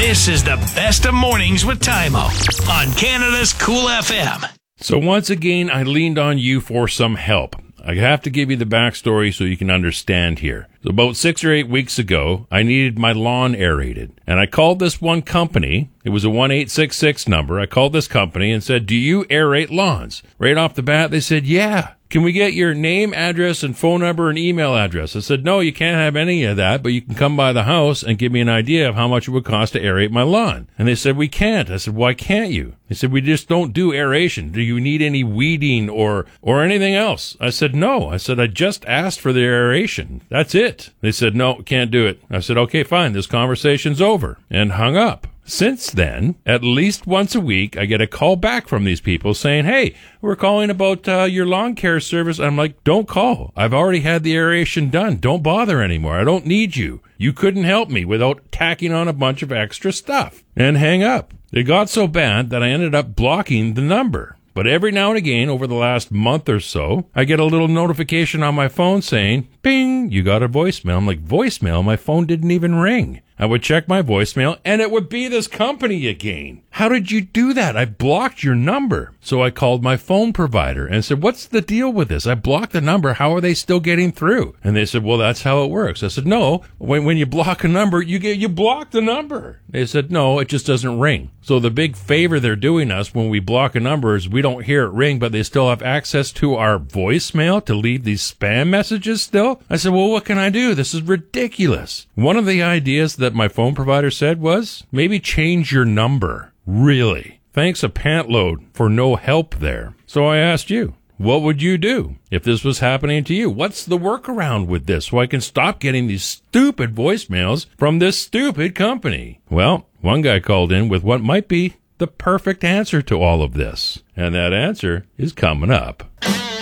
This is the best of mornings with Tymo on Canada's Cool FM. So once again, I leaned on you for some help. I have to give you the backstory so you can understand here. So about 6 or 8 weeks ago, I needed my lawn aerated. And I called this one company. It was a 1866 number. I called this company and said, do you aerate lawns? Right off the bat, they said, yeah. Can we get your name, address, and phone number and email address? I said, no, you can't have any of that, but you can come by the house and give me an idea of how much it would cost to aerate my lawn. And they said, we can't. I said, why can't you? They said, we just don't do aeration. Do you need any weeding or anything else? I said, no. I said, I just asked for the aeration. That's it. They said, no, can't do it. I said, okay, fine. This conversation's over, and hung up. Since then, at least once a week, I get a call back from these people saying, hey, we're calling about your lawn care service. I'm like, don't call. I've already had the aeration done. Don't bother anymore. I don't need you. You couldn't help me without tacking on a bunch of extra stuff. And hang up. It got so bad that I ended up blocking the number. But every now and again, over the last month or so, I get a little notification on my phone saying, bing, you got a voicemail. I'm like, voicemail? My phone didn't even ring. I would check my voicemail, and it would be this company again. How did you do that? I blocked your number. So I called my phone provider and said, what's the deal with this? I blocked the number. How are they still getting through? And they said, well, that's how it works. I said, no, when you block a number, you block the number. They said, no, it just doesn't ring. So the big favor they're doing us when we block a number is we don't hear it ring, but they still have access to our voicemail to leave these spam messages still. I said, well, what can I do? This is ridiculous. One of the ideas that my phone provider said was maybe change your number. Really? Thanks a pant load for no help there. So I asked you, what would you do if this was happening to you? What's the workaround with this so I can stop getting these stupid voicemails from this stupid company? Well, one guy called in with what might be the perfect answer to all of this. And that answer is coming up.